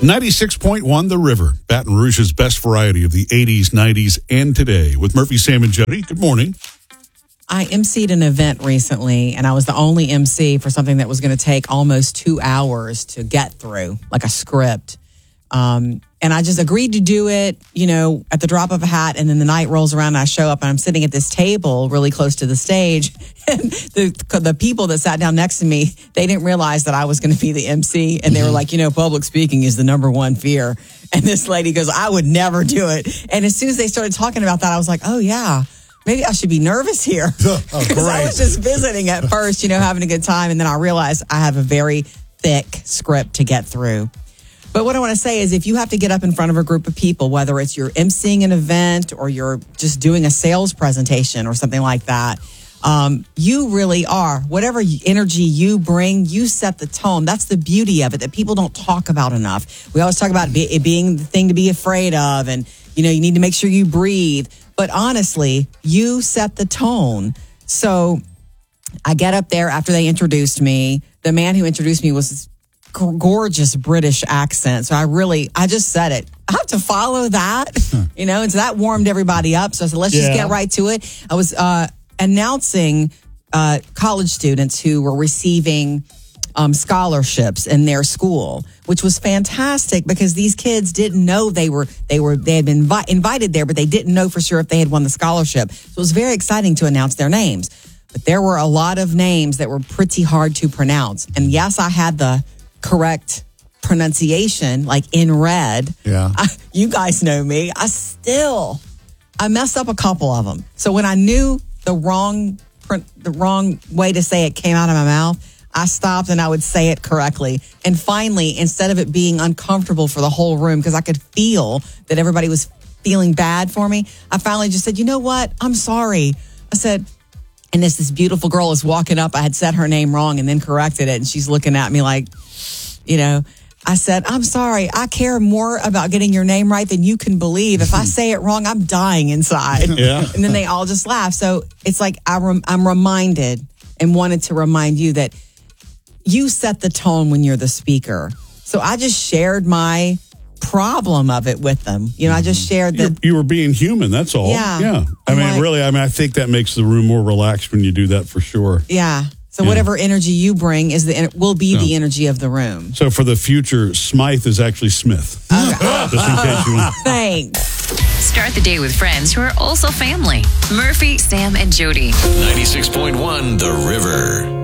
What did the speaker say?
96.1 The River, Baton Rouge's best variety of the 80s, 90s, and today. With Murphy, Sam, and Jody. Good morning. I emceed an event recently, and I was the only MC for something that was going to take almost 2 hours to get through, like a script. And I just agreed to do it, at the drop of a hat. And then the night rolls around and I show up and I'm sitting at this table really close to the stage. And the people that sat down next to me, they didn't realize that I was going to be the MC. And they were like, public speaking is the number one fear. And this lady goes, I would never do it. And as soon as they started talking about that, I was like, oh, yeah. Maybe I should be nervous here. Because I was just visiting at first, having a good time. And then I realized I have a very thick script to get through. But what I want to say is if you have to get up in front of a group of people, whether it's you're emceeing an event or you're just doing a sales presentation or something like that, you really are. Whatever energy you bring, you set the tone. That's the beauty of it that people don't talk about enough. We always talk about it being the thing to be afraid of and, you need to make sure you breathe. But honestly, you set the tone. So I get up there after they introduced me. The man who introduced me was this gorgeous British accent. So I just said it. I have to follow that, and so that warmed everybody up. So I said, let's just get right to it. I was announcing college students who were receiving scholarships in their school, which was fantastic because these kids didn't know they had been invited there, but they didn't know for sure if they had won the scholarship. So it was very exciting to announce their names. But there were a lot of names that were pretty hard to pronounce. And yes, I had the correct pronunciation, like in red. Yeah. You guys know me. I messed up a couple of them. So when I knew the wrong way to say it came out of my mouth, I stopped and I would say it correctly. And finally, instead of it being uncomfortable for the whole room, because I could feel that everybody was feeling bad for me, I finally just said, you know what? I'm sorry. I said, and this beautiful girl is walking up. I had said her name wrong and then corrected it. And she's looking at me like, I said, I'm sorry. I care more about getting your name right than you can believe. If I say it wrong, I'm dying inside. Yeah. And then they all just laugh. So it's like I'm reminded and wanted to remind you that you set the tone when you're the speaker. So I just shared my problem of it with them. I just shared that. You were being human, that's all. Yeah. I think that makes the room more relaxed when you do that for sure. Yeah. So whatever energy you bring will be the energy of the room. So for the future, Smythe is actually Smith. Just in case you want. Thanks. Start the day with friends who are also family. Murphy, Sam, and Jody. 96.1 The River.